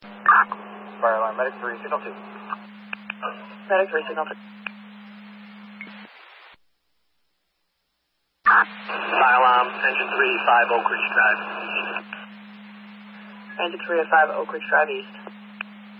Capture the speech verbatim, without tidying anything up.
Fire alarm, medic three, signal two. Medic three, signal two. Fire alarm, engine three, five Oak Ridge Drive. Engine three at five Oak Ridge Drive East.